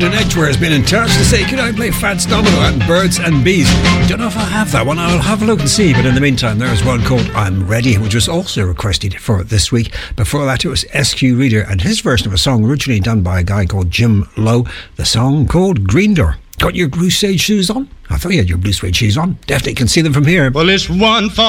David in Edgware has been in touch to say, could I play Fats Domino and Birds and Bees? Don't know if I have that one. I'll have a look and see. But in the meantime, there's one called I'm Ready, which was also requested for this week. Before that, it was SQ Reader and his version of a song originally done by a guy called Jim Lowe. The song called Green Door. Got your blue suede shoes on? I thought you had your blue suede shoes on. Definitely can see them from here. Well, it's one for